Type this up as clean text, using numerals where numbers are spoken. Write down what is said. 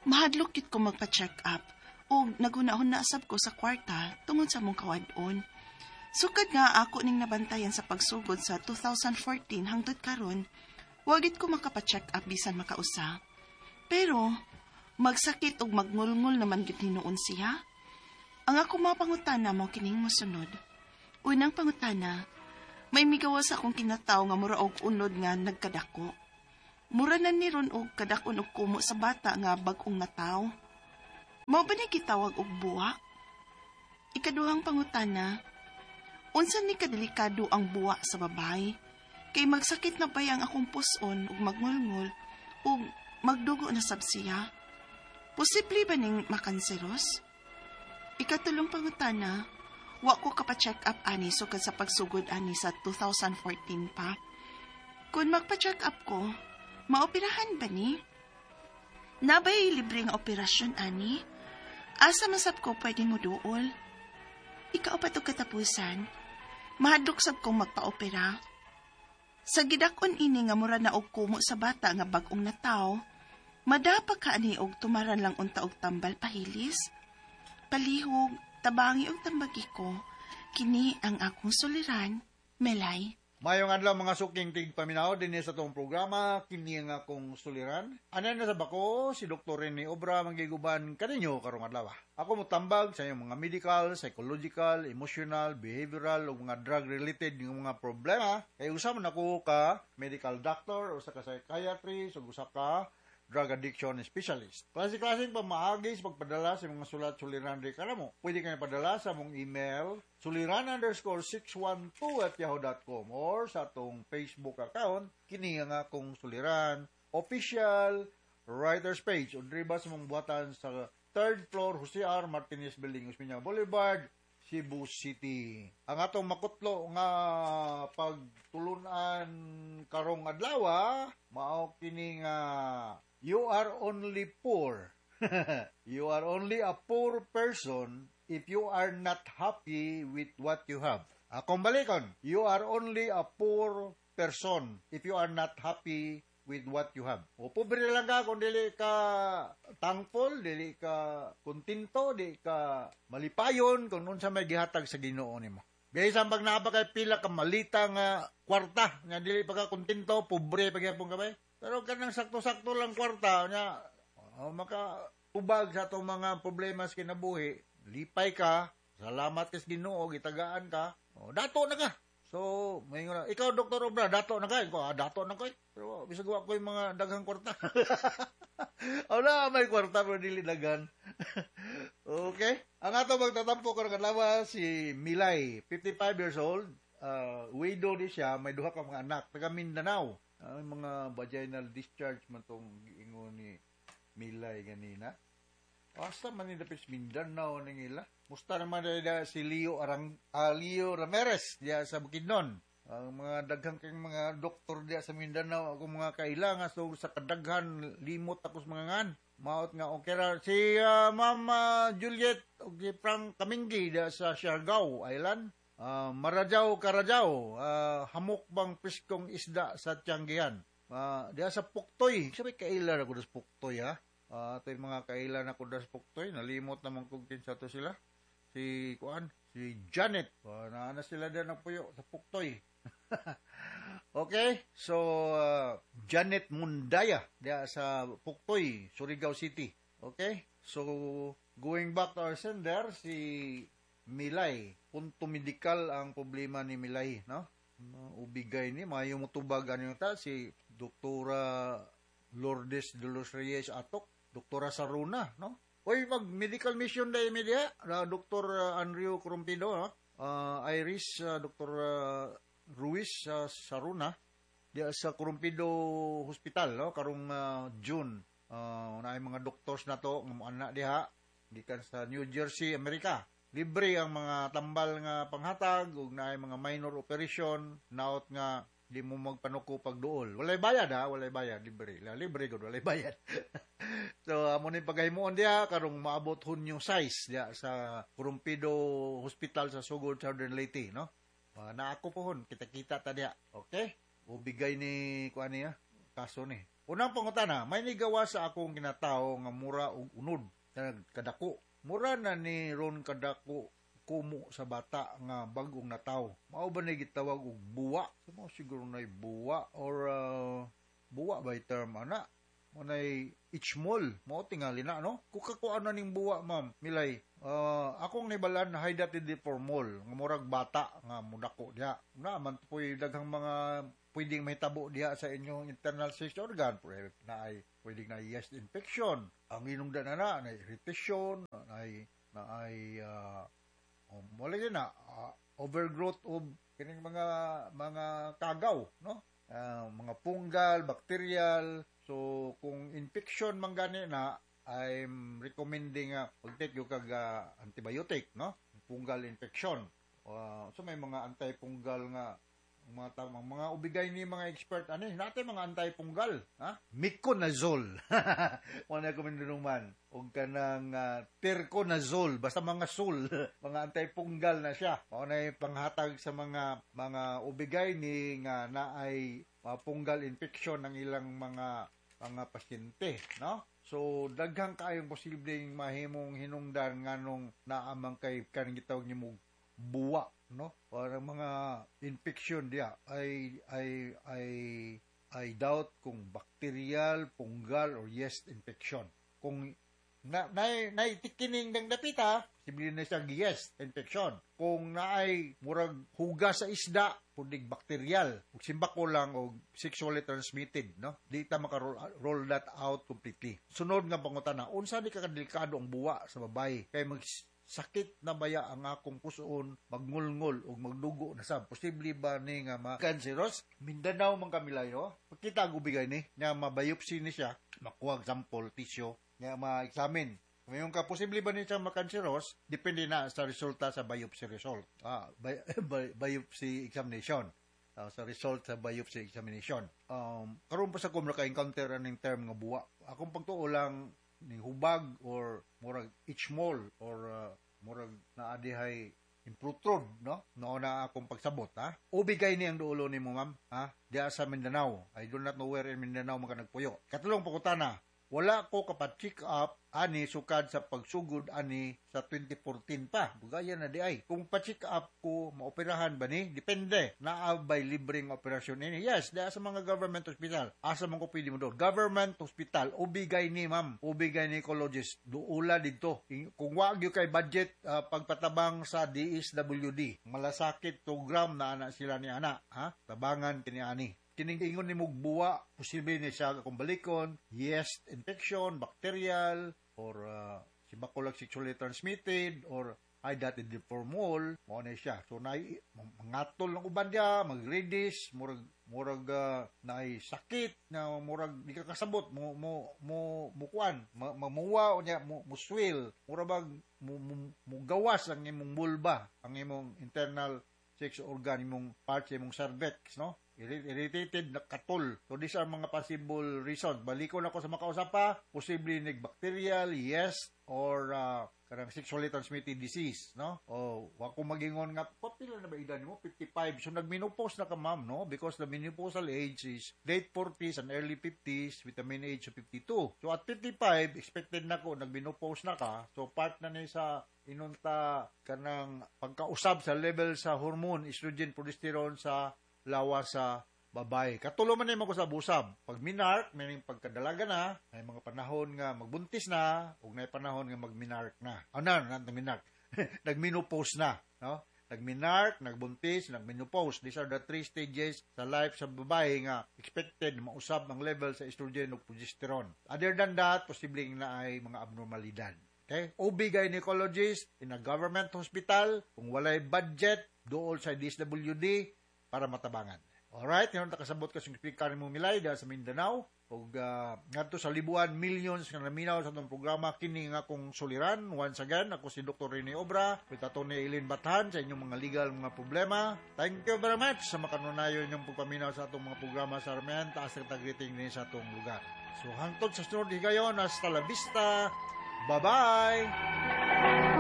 Mahadlok kit ko magpa-check up o nagunahon na asab ko sa kwarta tungod sa mong kawadon. Sukad nga ako ning nabantayan sa pagsugod sa 2014 hangtod karon, wagit ko makapa-check up bisan makausa. Pero magsakit og magngulngul naman gid hinuon siya. Ang ako mapangutana mo kining mosunod. Unang pangutana, may migawas akong kinataw nga mura og unod nga nagkadako. Mura na ni ron og kadakon og kumo sa bata nga bag-ong nataw. Mao ba ni gitawag og buwak? Ikaduhang pangutana, unsa ni kadelikado ang buwak sa babay? Kay magsakit na pay ang akong puson ug magngulngul ug magdugo na sab siya. Posible ba ning makanseros? Ikatulong pangutana, wa ko kapa-check up ani sukad sa pagsugod ani sa 2014 pa. Kung magpa-check up ko, maoperahan ba ni? Nabay libre nga operasyon ani? Asa masab ko pwede mo duol? Ikaw pa to katapusan, mahadlok sab kong magpa-opera. Sa gidakon ini nga mura na og kumo sa bata nga bag-ong nataw, madapa ka ani og tumaran lang unta og tambal pahilis. Palihog, tabangi og tambagi ko, kini ang akong suliran, Melay. Mayong adlaw mga suking tigpaminaw din sa tong programa, kini nga akong suliran. Anan na sa bako, si Dr. Rene Obra manggiguban kaninyo karong adlaw. Ako motambag sa inyong mga medical, psychological, emotional, behavioral ug mga drug-related ng mga problema. Kay usa man ako ka medical doctor, usa ka psychiatrist, ug usa ka drug addiction specialist. Klase-klaseng pamaagi sa pagpadala sa mga sulat-suliran di kanamo. Pwede kayo padala sa mong email suliran_612@yahoo.com or sa atong Facebook account kini nga akong suliran official writers page undri ba sa mong buhatan sa 3rd floor Jose R. Martinez Building, Usmeña Boulevard, Cebu City. Ang atong makutlo nga pagtulunan karong adlaw mao kini nga you are only poor. You are only a poor person if you are not happy with what you have. Akong balikon, you are only a poor person if you are not happy with what you have. O pobre lang ka kung dili ka thankful, dili ka kontento, dili ka malipayon kung unsa may gihatag sa Ginoo nimo. Bisan pag naapa kay pila ka malita nga kwarta, nga dili pa ka kontento, pobre pa gyapon ka ba? Pero kanang sakto-sakto lang kwarta nya makatubag sa atong mga problema sa kinabuhi, lipay ka, salamat kay Ginoo, gitagaan ka, dato na ka. So, may nga, ikaw Dr. Obra, dato na ka. Dato na ka. Pero bisag wa ko yung mga daghang kwarta. Wala may kwarta pero dili daghan. Okay? Ang ato magtatampo karong adlaw si Milay, 55 years old, widow di siya, may duha ka mga anak, taga Mindanao. Mga vaginal discharge man tong giingon ni Milay ganina. Asa man ni dapit Mindanao ning ila. Musta naman na si Leo Ramirez diya sa Bukidnon. Ang mga daghang kang mga doktor diya sa Mindanao ako mga kailangan so sa kadaghan limot ako sa mga ngan. Maot nga okay ra si Mama Juliet og si Frank Kaminggi diya sa Siargao Island. Marajao Karajao, hamok bang piskong isda sa Tianggihan. Diya sa Puktoy, sabi kailan ako sa Puktoy ha. Ito yung mga kailan ako sa Puktoy, nalimot naman kung kinsa to sila. Si Janet, naana sila din ng puyo sa Puktoy. Okay, so Janet Mundaya, diya sa Puktoy, Surigao City. Okay, so going back to our sender, si Milay, punto medikal ang problema ni Milay, no? Ubigay ni mayo motubag ano ta si Doktora Lourdes de los Reyes Atok, Doktora Saruna, no? Oy mag medical mission day media, Dr. Andrew Crumpido, no? Iris Dr. Ruiz Saruna dia sa Crumpido Hospital, no? Karong June. Naay mga doctors na to ng anak diha gikan sa New Jersey, Amerika. Libre ang mga tambal nga panghatag ug naay mga minor operation naot nga di mo magpanuko pagduol. Walay bayad walay bayad, libre. Libre gud walay bayad. So amo ni pagahimoon dia karong maabot Hunyo 6 dia sa Crumpido Hospital sa Sugod, Southern Leyte, no? Na ako pohon kita-kita ta dia. Okay? O bigay ni kuan niya kaso ni. Unang pangutana, may nigawa sa akong kinatao nga mura og unod kadako. Mura na ni ron kadako kumo sa bata nga bagong nataw. Mao ba ni gitawag og buwa? Mo siguro na buwa or buwa by term ana. Manay itchmol, mao tingali na no. Kukakuan na ning buwa ma'am. Milay, akong nibalan na hydatidiform deformol nga murag bata nga mudako diha. Na man poy daghang mga pwedeng mahitabo diha sa inyong internal sex organ, na ay pwedeng na yeast infection. Ang inungdan na irritation, na ay wala na overgrowth of kining mga kagaw, no? Mga fungal, bacterial. So kung infection man gani na, I'm recommending pag-take yung antibiotic, no? Fungal infection. So may mga antifungal nga mga ubigay ni mga expert natin mga antifungal, ha? Miconazole. Wala ko man og kanang terconazole, basta mga sol, mga antifungal na siya. Mao na panghatag sa mga ubigay ni nga naay fungal infection ng ilang mga pasyente, no? So daghang kaayong posibleng mahimong hinungdan nganong naamang kay kanang gitawag nimo buwa, no? Parang mga infection dia I doubt kung bacterial, fungal or yeast infection. Kung naitikining ng dapita, posible na siya yeast infection. Kung naay murag hugas sa isda, pudig bacterial. Ug simbako lang og sexually transmitted, no? Di ta maka-roll that out completely. Sunod nga pangutana, unsa di ka kadelikado ang buwa sa babae kay sakit na baya ang akong pusoon, magngulngol o magdugo na sab. Posible ba ni nga ma-cancerous? Mindanao man kami layo. Pagkita gubigay ni, nga mabiopsy ni siya, makuha sample, tissue, nga ma-examine. Ngayon ka, posible ba ni siya ma-cancerous? Depende na sa resulta sa biopsy result. Biopsy examination. Sa result sa biopsy examination. Karoon pa sa kung naka-encounter ng term nga buwa. Akong pagtuo lang, ning hubag or murag itchmol or murag naadihay improtrud, no? Na akong pagsabot, ha? Ubigay ni ang duulo nimo, ma'am, ha? Diya sa Mindanao. I do not know where in Mindanao mga nagpuyo. Katulong pangutana, wala ko kapat-check up ani sukad sa pagsugod ani sa 2014 pa. Bugaya na di ay. Kung pa-check up ko, maoperahan ba ni? Depende. Naabay libreng operasyon ini. Yes, dahil sa mga government hospital. Asa man ko pili mo doon. Government hospital, ubigay ni ma'am. Ubigay ni ecologist. Duula dito. Kung wag yung kay budget pagpatabang sa DSWD, malasakit program na anak sila ni anak. Ha? Tabangan kini ani. Kining ingon ni mugbuwa, posible ni siya kung balikon, yeast infection, bacterial, or sibakulag sexually transmitted, or hydatidiform, mo na siya. So, mangatol ng uban niya, mag-reddish, murag naay sakit, na murag di ka kasabot, mukuan, mamuwa, muswil, murag mo gawas ang imong vulva, ang imong internal sex organ, imong parts, imong cervix, no? Irritated na katol. So, these are mga possible reasons. Balikon ako sa makausapa, posible bacterial, yeast, or karang sexually transmitted disease, no? O, wag ko magingon nga, pila na ba edad mo? 55. So, nagmenopause na ka, ma'am, no? Because the menopausal age is late 40s and early 50s with a mean age of 52. So, at 55, expected na ko, nagmenopause na ka. So, part na ni sa inunta kanang pagkausab sa level sa hormone, estrogen, progesterone sa lawas sa babae. Katulo man ko sa busab. Pag minark, meaning pagkadalaga na, may mga panahon nga magbuntis na, ug may panahon nga magminark na. Nagminark. Nagmenopause na, no? Nagminark, nagbuntis, nagmenopause. These are the 3 stages sa life sa babae nga expected mausab ang level sa estrogen ug progesterone. Other than that, posibleng na ay mga abnormalidad. Okay? OB gynecologist in a government hospital, kung walay budget, dool sa DSWD, para matabangan. Alright, yun nakasabot ka sa speaker ni Mumilay dahil sa Mindanao. O ngadto sa libuan, millions nga naminaw sa itong programa, kini nga kong suliran. Once again, ako si Dr. Rene Obra, with Atty. Eileen Bathan sa inyong mga legal mga problema. Thank you very much sa makanunayon yung pagpaminaw sa itong mga programa sa Armen. Taas ang tag-rating din sa itong lugar. So, hangtod sa sunod higayon, hasta la vista. Bye-bye!